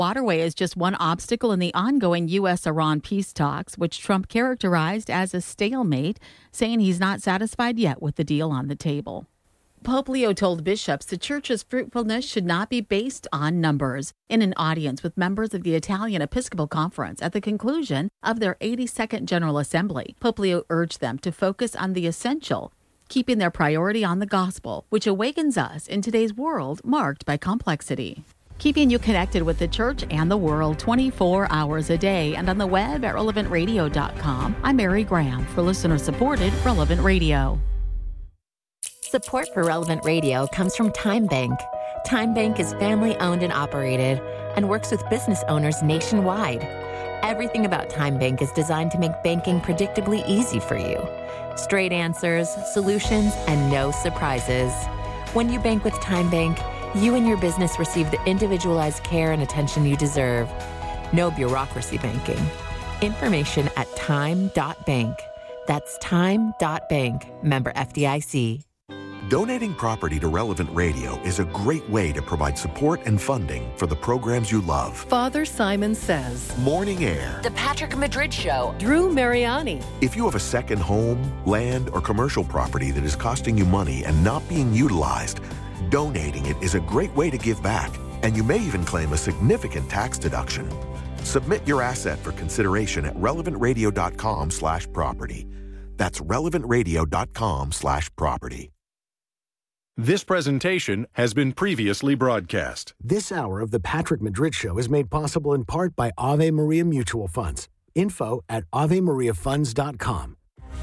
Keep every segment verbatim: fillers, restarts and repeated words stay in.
Waterway is just one obstacle in the ongoing U S Iran peace talks, which Trump characterized as a stalemate, saying he's not satisfied yet with the deal on the table. Pope Leo told bishops the church's fruitfulness should not be based on numbers. In an audience with members of the Italian Episcopal Conference at the conclusion of their eighty-second General Assembly, Pope Leo urged them to focus on the essential, keeping their priority on the gospel, which awakens us in today's world marked by complexity. Keeping you connected with the church and the world twenty-four hours a day and on the web at relevant radio dot com. I'm Mary Graham for listener-supported Relevant Radio. Support for Relevant Radio comes from Time Bank. Time Bank is family-owned and operated and works with business owners nationwide. Everything about Time Bank is designed to make banking predictably easy for you. Straight answers, solutions, and no surprises. When you bank with Time Bank, you and your business receive the individualized care and attention you deserve. No bureaucracy banking. Information at time dot bank. That's time dot bank. Member F D I C. Donating property to Relevant Radio is a great way to provide support and funding for the programs you love. Father Simon Says. Morning Air. The Patrick Madrid Show. Drew Mariani. If you have a second home, land, or commercial property that is costing you money and not being utilized, donating it is a great way to give back, and you may even claim a significant tax deduction. Submit your asset for consideration at relevant radio dot com slash property. That's relevant radio dot com slash property. This presentation has been previously broadcast. This hour of the Patrick Madrid Show is made possible in part by Ave Maria Mutual Funds. Info at ave maria funds dot com.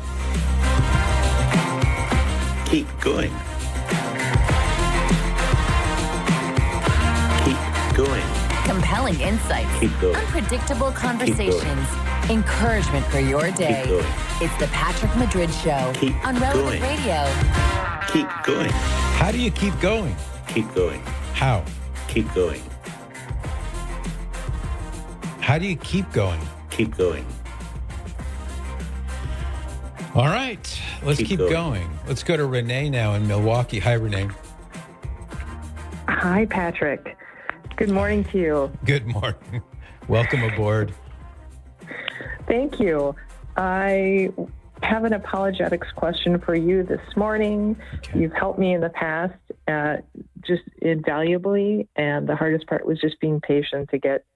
Keep going. Keep going. Compelling insights. Keep going. Unpredictable conversations. Encouragement for your day. Keep going. It's the Patrick Madrid Show Keep on Relevant going. Radio. Keep going. How do you keep going? Keep going. How? Keep going. How do you keep going? Keep going. All right, let's keep, Keep going. going. Let's go to Renee now in Milwaukee. Hi, Renee. Hi, Patrick. Good morning to you. Good morning. Welcome aboard. Thank you. I have an apologetics question for you this morning. Okay. You've helped me in the past uh, just invaluably, and the hardest part was just being patient to get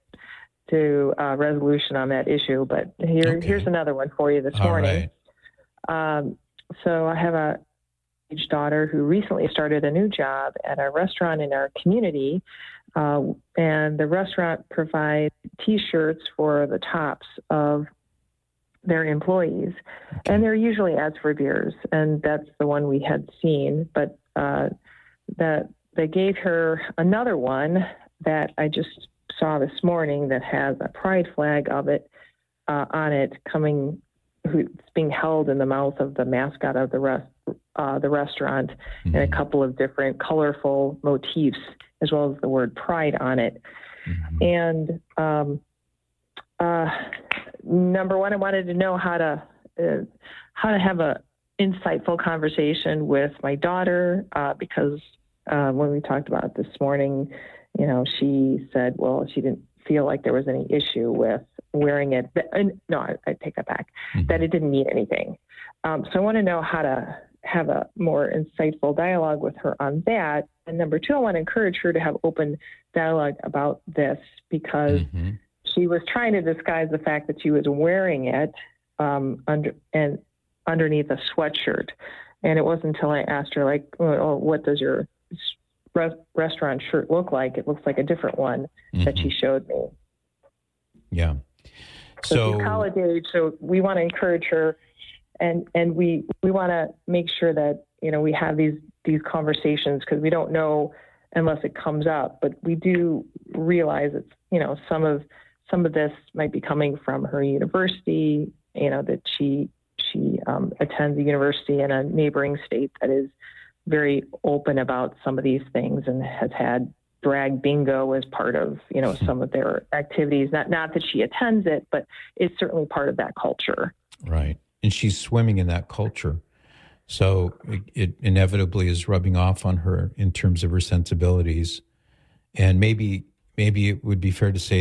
to uh, resolution on that issue. But here, Okay. here's another one for you this All morning. right. Um, so I have a teenage daughter who recently started a new job at a restaurant in our community, uh, and the restaurant provides T-shirts for the tops of their employees, and they're usually ads for beers, and that's the one we had seen. But uh, that they gave her another one that I just saw this morning that has a pride flag of it uh, on it, coming, who's being held in the mouth of the mascot of the rest, uh, the restaurant, mm-hmm. and a couple of different colorful motifs, as well as the word pride on it. Mm-hmm. And um, uh, number one, I wanted to know how to uh, how to have a insightful conversation with my daughter uh, because uh, when we talked about it this morning, you know, she said, well, she didn't feel like there was any issue with wearing it. And, no, I, I take that back. Mm-hmm. That it didn't mean anything. Um, so I want to know how to have a more insightful dialogue with her on that. And number two, I want to encourage her to have open dialogue about this because mm-hmm. she was trying to disguise the fact that she was wearing it um, under and underneath a sweatshirt. And it wasn't until I asked her, like, oh, what does your re- restaurant shirt look like? It looks like a different one mm-hmm. that she showed me. Yeah. So, so she's college age, so we want to encourage her, and and we we want to make sure that, you know, we have these these conversations because we don't know unless it comes up, but we do realize that, you know, some of some of this might be coming from her university, you know, that she she um, attends a university in a neighboring state that is very open about some of these things and has had drag bingo as part of, you know, some of their activities. Not not that she attends it, but it's certainly part of that culture. Right. And she's swimming in that culture. So it, it inevitably is rubbing off on her in terms of her sensibilities. And maybe maybe it would be fair to say